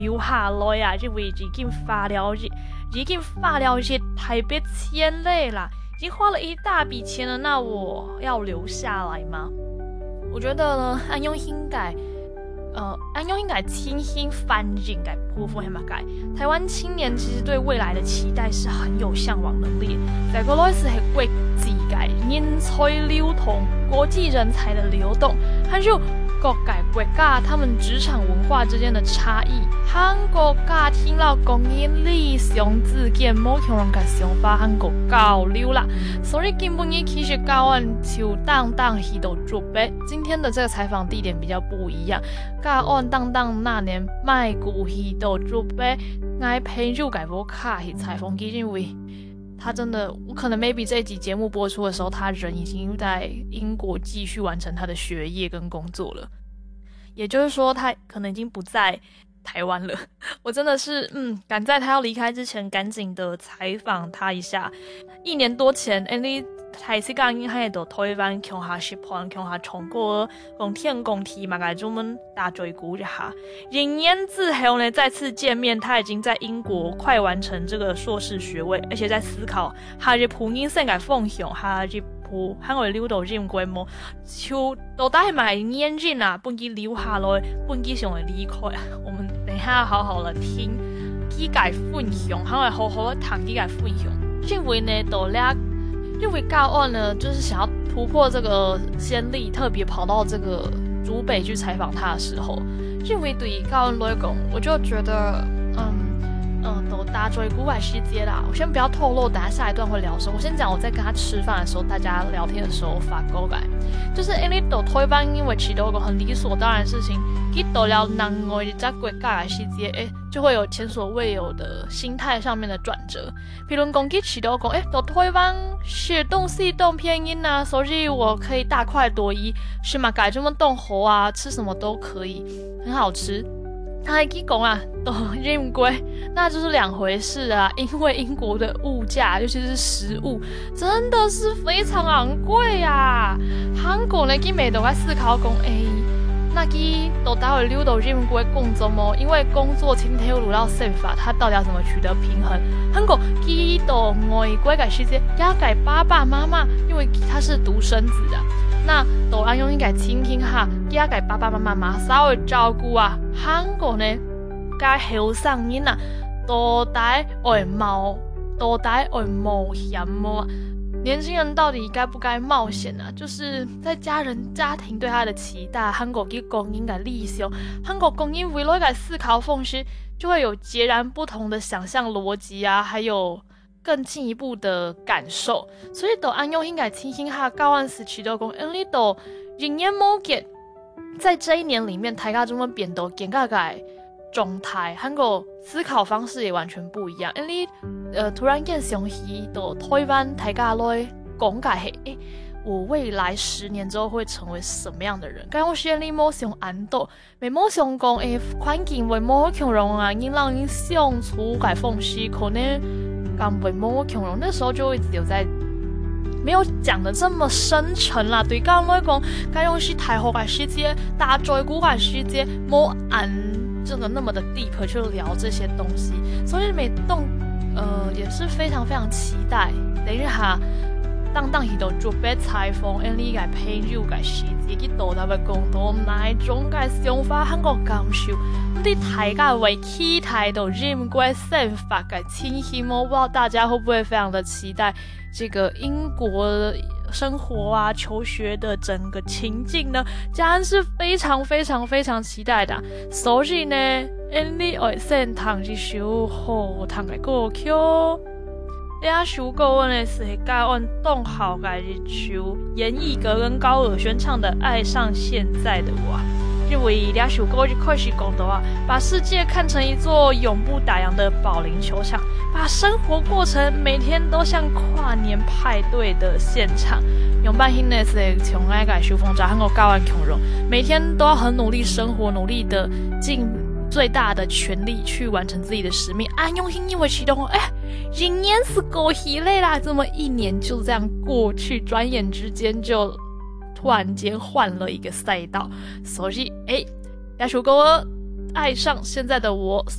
留下來啊，因為已經發了台北千類啦，已經花了一大筆錢了，那我要留下來嗎？我覺得呢，安永應該清新翻轉嘅部分係乜嘅？台灣青年其實對未來的期待是很有向往能力，在國內是係國際嘅人才流通，國際人才的流動，還有各界國家他們職場文化之間的差異，韓國家聽到講嘅理想自見冇強人嘅想法韓國交流啦，所以根本嘅其實教案就當去到準備。今天的這個採訪地點比較不一樣，教案當那年賣股去到準備，我朋友改我卡去採訪，因為他真的，我可能 maybe 這一集節目播出的時候，他人已經在英國繼續完成他的學業跟工作了，也就是說他可能已經不在台灣了。我真的是趕在他要離開之前趕緊的採訪他一下。1年多前你台灣剛喺度台灣強下實盤強下重過講天講地嘛，來專門打追估一下。1年之後呢再次見面，他已經在英國快完成這個碩士學位，而且在思考他嘅普英生嘅方向，他嘅普韓國留到任規模，就到底係咪年人啊，本佢留下來，本佢想嚟離開。我們等一下好好的聽幾個分享，還會好好的談幾個分享。因為呢到了因為教案呢，就是想要突破這個先例，特別跑到這個竹北去採訪他的時候，因為對教案來講，我就覺得，都大追古外世界啦。我先不要透露，等下一段會聊的時候，我先講我在跟他吃飯的時候，大家聊天的時候發覺嘅，就是你到台灣，因為起到一個很理所當然的事情，佢到了另外一個國家的世界，就會有前所未有的心態上面的轉折。譬如講佢起到講，到台灣是東西都便宜啊，所以我可以大快朵頤，是嘛？改這麼凍猴啊，吃什麼都可以，很好吃。他還講啊，都認貴，那就是兩回事啊。因為英國的物價，尤其是食物，真的是非常昂貴啊。韓國呢，佢每都在思考講，那佢都待會溜到認貴工作麼？因為工作前提有魯到憲法，他到底要怎麼取得平衡？韓國佢到外國嘅世界，要給爸爸媽媽，因為他是獨生子的。那都安用應該聽聽下，要給爸爸媽媽稍微照顧啊。韓國呢，該後生人啊，都帶愛冒險麼？年輕人到底該不該冒險呢？就是在家庭對他的期待，韓國嘅公應該理想，韓國公應為了該思考方式，就會有截然不同的想象邏輯啊，還有更進一步的感受。所以都安用應該聽聽下教案時期的講，你都人言冇見，在這一年裡面，大家怎麼變到更加嘅狀態，韓國思考方式也完全不一樣。你突然間想起到台灣大家來講解我未來10年之後會成為什麼樣的人？剛我先你冇想安度，沒冇想講環境為冇強容啊，因讓人相處改方式可能剛為冇強容，那時候就一直有在。沒有講得這麼深沉啦，對剛來講，該用是太後嘅世界，大追古嘅世界，冇按這個那麼的 deep 去聊這些東西，所以每動也是非常非常期待。等一下，當佢都準備採訪，你嘅朋友嘅世界，佢到底會講到哪種嘅想法，韓國感受？你大家為期待到認歸憲法嘅情形，我不知道大家會不會非常的期待這個英國生活啊、求學的整個情境呢？家人是非常非常非常期待的。所以呢，你愛先談一首好聽嘅歌曲。這首歌呢是教案動好嘅一首嚴藝格跟高爾宣唱的《愛上現在的我》。因為這首歌就開始講到啊，把世界看成一座永不打烊的保齡球場，把生活過程每天都像跨年派對的現場。用半天呢是從愛改修風翟韓國教案強容，每天都要很努力生活，努力的盡最大的全力去完成自己的使命。安用心因為啟動一年是過去累啦，這麼一年就這樣過去，轉眼之間就突然間換了一個賽道，所以這首歌爱上现在的我